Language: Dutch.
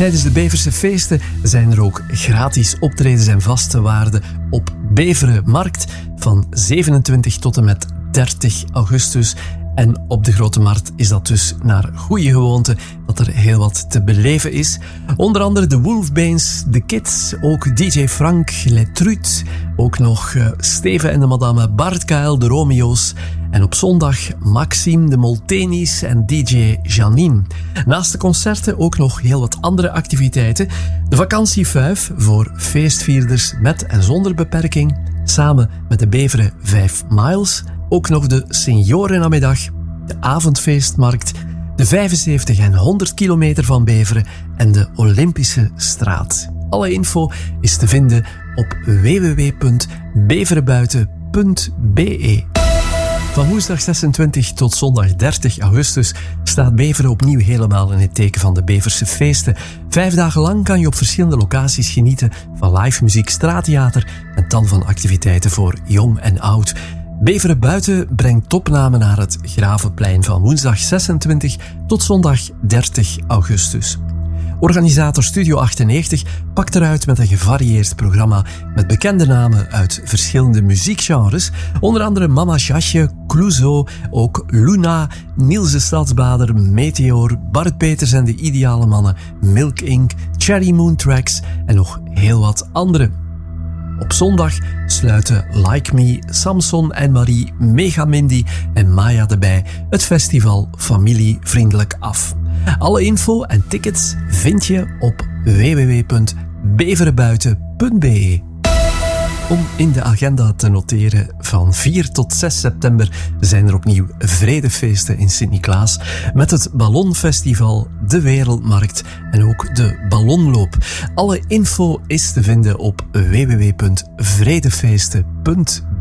Tijdens de Beverse feesten zijn er ook gratis optredens en vaste waarden op Beveren Markt van 27 tot en met 30 augustus. En op de Grote Markt is dat dus naar goede gewoonte dat er heel wat te beleven is. Onder andere de Wolfbanes, de Kids, ook DJ Frank, Les Trucs, ook nog Steven en de Madame, Bart Kael, de Romeo's. En op zondag Maxime, de Moltenis en DJ Janine. Naast de concerten ook nog heel wat andere activiteiten. De vakantiefuif voor feestvierders met en zonder beperking. Samen met de Beveren 5 Miles. Ook nog de Seniorennamiddag, de avondfeestmarkt, de 75 en 100 kilometer van Beveren en de Olympische straat. Alle info is te vinden op www.beverenbuiten.be. Van woensdag 26 tot zondag 30 augustus staat Beveren opnieuw helemaal in het teken van de Beverse feesten. 5 dagen lang kan je op verschillende locaties genieten van live muziek, straattheater en tal van activiteiten voor jong en oud. Beveren Buiten brengt topnamen naar het Gravenplein van woensdag 26 tot zondag 30 augustus. Organisator Studio 98 pakt eruit met een gevarieerd programma met bekende namen uit verschillende muziekgenres. Onder andere Mama Sjasje, Clouseau, ook Luna, Niels de Stadsbader, Meteor, Bart Peters en de Ideale Mannen, Milk Inc., Cherry Moon Tracks en nog heel wat andere. Op zondag sluiten Like Me, Samson en Marie, Mega Mindy en Maya erbij het festival familievriendelijk af. Alle info en tickets vind je op www.beverenbuiten.be. Om in de agenda te noteren, van 4 tot 6 september zijn er opnieuw vredefeesten in Sint-Niklaas met het Ballonfestival, de Wereldmarkt en ook de Ballonloop. Alle info is te vinden op www.vredefeesten.be.